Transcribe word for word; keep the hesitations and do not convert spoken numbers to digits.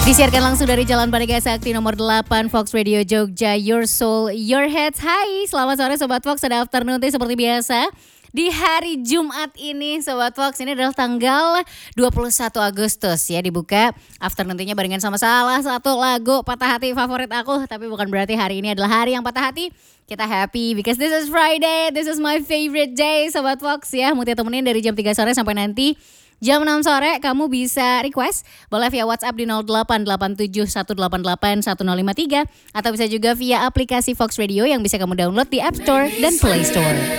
Disiarkan langsung dari Jalan Pandega Sakti nomor delapan Fox Radio Jogja, Your Soul, Your Head. Hai, selamat sore Sobat Fox, ada afternoon tea seperti biasa. Di hari Jumat ini Sobat Fox, ini adalah tanggal dua puluh satu Agustus ya. Dibuka afternoon tea-nya barengan sama salah satu lagu patah hati favorit aku. Tapi bukan berarti hari ini adalah hari yang patah hati. Kita happy because this is Friday, this is my favorite day Sobat Fox ya. Mutia temenin dari jam tiga sore sampai nanti jam enam sore. Kamu bisa request boleh via WhatsApp di nol delapan delapan tujuh satu delapan delapan satu nol lima tiga atau bisa juga via aplikasi Fox Radio yang bisa kamu download di App Store dan Play Store.